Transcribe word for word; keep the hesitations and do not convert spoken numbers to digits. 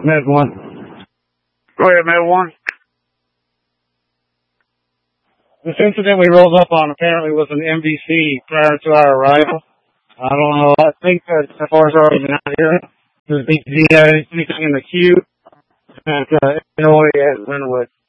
Med one. Go ahead, Med one. This incident we rolled up on apparently was an M V C prior to our arrival. I don't know. I think that as far as already been out here, does B Z have anything in the queue that uh, Illinois has been with?